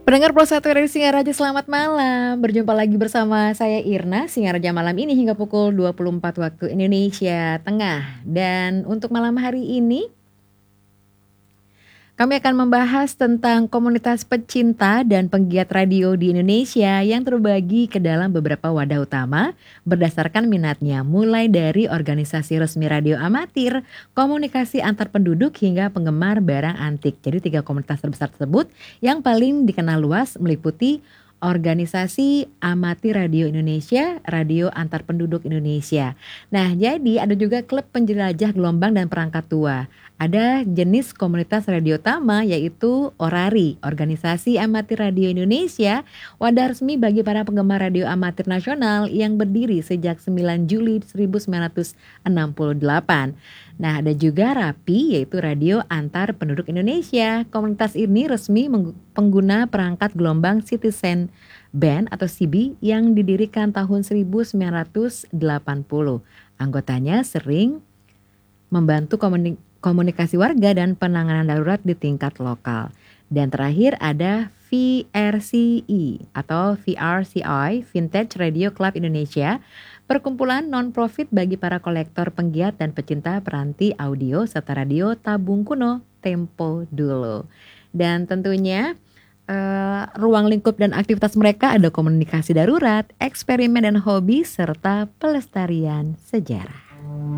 Pendengar Pro 1 dari Singaraja, selamat malam. Berjumpa lagi bersama saya Irna, Singaraja malam ini hingga pukul 24 waktu Indonesia Tengah. Dan untuk malam hari ini kami akan membahas tentang komunitas pecinta dan penggiat radio di Indonesia yang terbagi ke dalam beberapa wadah utama berdasarkan minatnya, mulai dari organisasi resmi radio amatir, komunikasi antar penduduk, hingga penggemar barang antik. Jadi 3 komunitas terbesar tersebut yang paling dikenal luas meliputi Organisasi Amati Radio Indonesia, Radio Antar Penduduk Indonesia. Nah, jadi ada juga klub penjelajah gelombang dan perangkat tua. Ada jenis komunitas radio utama yaitu ORARI, Organisasi Amatir Radio Indonesia, wadah resmi bagi para penggemar radio amatir nasional yang berdiri sejak 9 Juli 1968. Nah, ada juga RAPI, yaitu Radio Antar Penduduk Indonesia. Komunitas ini resmi pengguna perangkat gelombang Citizen Band atau CB yang didirikan tahun 1980. Anggotanya sering membantu komunikasi warga dan penanganan darurat di tingkat lokal. Dan terakhir ada VRCI atau VRCI, Vintage Radio Club Indonesia, perkumpulan non-profit bagi para kolektor, penggiat, dan pecinta peranti audio serta radio tabung kuno tempo dulu. Dan tentunya ruang lingkup dan aktivitas mereka ada komunikasi darurat, eksperimen dan hobi, serta pelestarian sejarah.